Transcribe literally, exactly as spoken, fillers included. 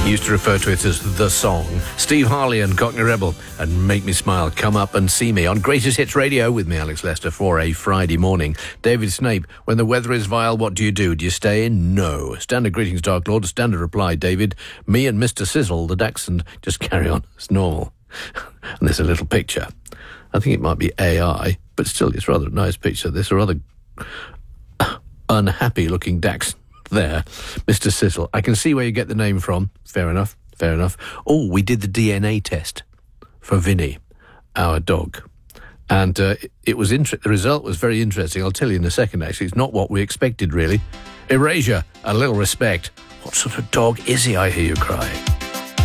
He used to refer to it as the song. Steve Harley and Cockney Rebel and Make Me Smile. Come up and see me on Greatest Hits Radio with me, Alex Lester, for a Friday morning. David Snape, when the weather is vile, what do you do? Do you stay in? No. Standard greetings, Dark Lord. Standard reply, David. Me and Mister Sizzle, the Dachshund, just carry on. It's normal. And there's a little picture. I think it might be A I, but still, it's rather a nice picture. There's a rather unhappy-looking Dachshund there, Mister Sizzle. I can see where you get the name from. Fair enough, fair enough. Oh, we did the D N A test for Vinny, our dog. And uh, it was inter- the result was very interesting. I'll tell you in a second, actually. It's not what we expected, really. Erasure, a little respect. What sort of dog is he, I hear you cry?